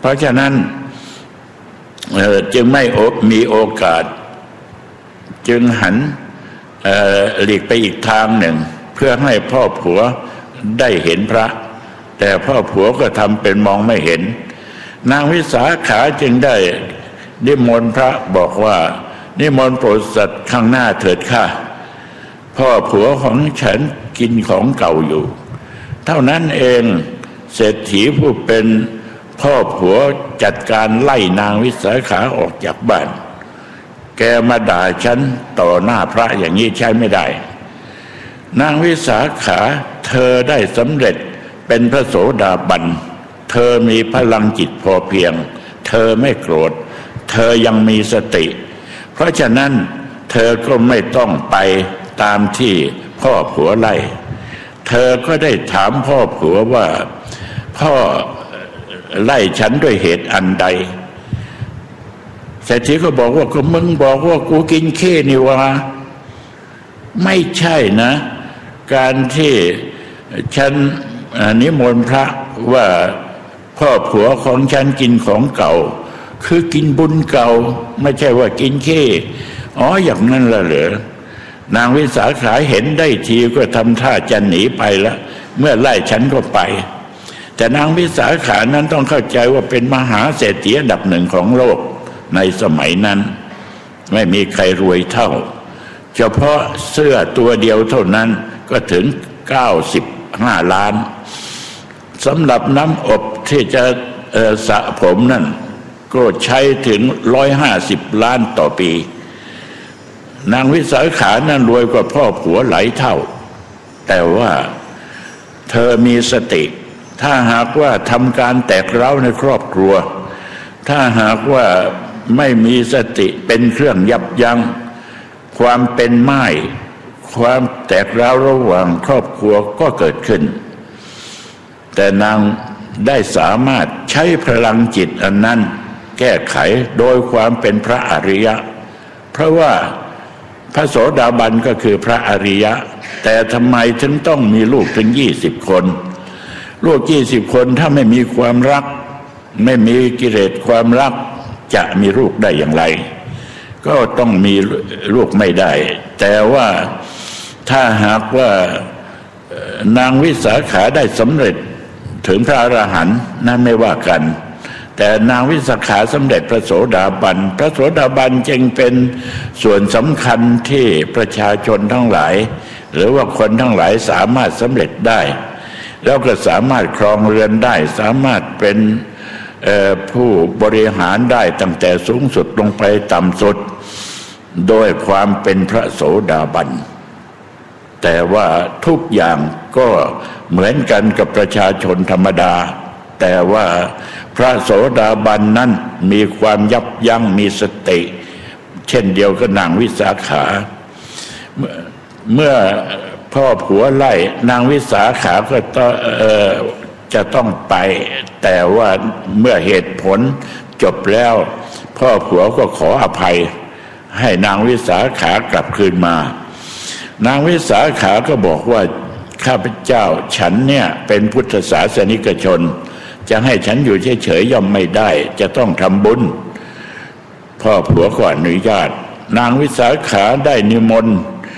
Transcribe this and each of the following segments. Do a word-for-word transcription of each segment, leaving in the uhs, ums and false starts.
เพราะฉะนั้นจึงไม่มีโอกาสจึงหันหลีกไปอีกทางหนึ่งเพื่อให้พ่อผัวได้เห็นพระแต่พ่อผัวก็ทำเป็นมองไม่เห็นนางวิสาขาจึงได้นิมนต์พระบอกว่านิมนต์โปรดสัตว์ข้างหน้าเถิดค่ะพ่อผัวของฉันกินของเก่าอยู่เท่านั้นเองเศรษฐีผู้เป็นพ่อผัวจัดการไล่นางวิสาขาออกจากบ้านแกมาด่าฉันต่อหน้าพระอย่างนี้ใช่ไม่ได้นางวิสาขาเธอได้สำเร็จเป็นพระโสดาบันเธอมีพลังจิตพอเพียงเธอไม่โกรธเธอยังมีสติเพราะฉะนั้นเธอก็ไม่ต้องไปตามที่พ่อผัวไล่เธอก็ได้ถามพ่อผัวว่าพ่อไล่ฉันด้วยเหตุอันใดเศรษฐีก็บอกว่าก็มึงบอกว่ากูกินเข้นี่วะไม่ใช่นะการที่ฉันนิมนต์พระว่าพ่อผัวของฉันกินของเก่าคือกินบุญเก่าไม่ใช่ว่ากินเข้อ๋ออย่างนั้นละเหรอนางวิสาขาเห็นได้ทีก็ทำท่าจะหนีไปแล้วเมื่อไล่ฉันก็ไปแต่นางวิสาขานั้นต้องเข้าใจว่าเป็นมหาเศรษฐีอันดับหนึ่งของโลกในสมัยนั้นไม่มีใครรวยเท่าเฉพาะเสื้อตัวเดียวเท่านั้นก็ถึงเก้าสิบห้าล้านสำหรับน้ำอบที่จะสระผมนั่นก็ใช้ถึงร้อยห้าสิบล้านต่อปีนางวิสาขานั้นรวยกว่าพ่อผัวหลายเท่าแต่ว่าเธอมีสติถ้าหากว่าทำการแตกร้าวในครอบครัวถ้าหากว่าไม่มีสติเป็นเครื่องยับยั้งความเป็นไม้ความแตกร้าวระหว่างครอบครัวก็เกิดขึ้นแต่นางได้สามารถใช้พลังจิตอันนั้นแก้ไขโดยความเป็นพระอริยะเพราะว่าพระโสดาบันก็คือพระอริยะแต่ทำไมถึงต้องมีลูกถึงยี่สิบคนลูกยี่สิบคนถ้าไม่มีความรักไม่มีกิเลสความรักจะมีลูกได้อย่างไรก็ต้องมีลูกไม่ได้แต่ว่าถ้าหากว่านางวิสาขาได้สำเร็จถึงพระอรหันต์นั่นไม่ว่ากันแต่นางวิสาขาสำเร็จพระโสดาบันพระโสดาบันจึงเป็นส่วนสำคัญที่ประชาชนทั้งหลายหรือว่าคนทั้งหลายสามารถสำเร็จได้แล้วก็สามารถครองเรือนได้สามารถเป็นผู้บริหารได้ตั้งแต่สูงสุดลงไปต่ำสุดโดยความเป็นพระโสดาบันแต่ว่าทุกอย่างก็เหมือนกันกับประชาชนธรรมดาแต่ว่าพระโสดาบันนั้นมีความยับยั้งมีสติเช่นเดียวกับนางวิสาขาเมื่อพ่อผัวไล่นางวิสาขาก็ต้องเอ่อจะต้องไปแต่ว่าเมื่อเหตุผลจบแล้วพ่อผัวก็ขออภัยให้นางวิสาขากลับคืนมานางวิสาขาก็บอกว่าข้าพเจ้าฉันเนี่ยเป็นพุทธศาสนิกชนจะให้ฉันอยู่เฉยๆย่อมไม่ได้จะต้องทำบุญพ่อผัวก็อนุญาตนางวิสาขาได้นิมนต์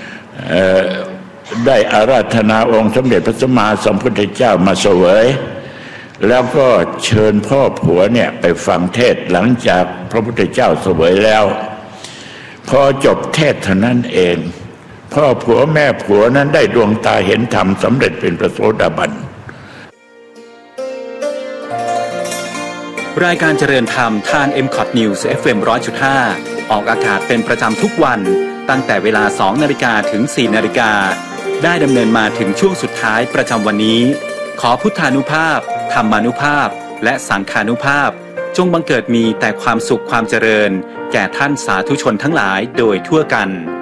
ได้อาราธนาองค์สมเด็จพระสัมมาสัมพุทธเจ้ามาเสวยแล้วก็เชิญพ่อผัวเนี่ยไปฟังเทศหลังจากพระพุทธเจ้าเสวยแล้วพอจบเทศเท่านั้นเองพ่อผัวแม่ผัวนั้นได้ดวงตาเห็นธรรมสำเร็จเป็นพระโสดาบันรายการเจริญธรรมทาง เอ็ม คอท News เอฟ เอ็ม หนึ่งร้อยจุดห้า ออกอากาศเป็นประจำทุกวันตั้งแต่เวลา สองนาฬิกา ถึง สี่นาฬิกาได้ดำเนินมาถึงช่วงสุดท้ายประจำวันนี้ขอพุทธานุภาพธรรมานุภาพและสังฆานุภาพจงบังเกิดมีแต่ความสุขความเจริญแก่ท่านสาธุชนทั้งหลายโดยทั่วกัน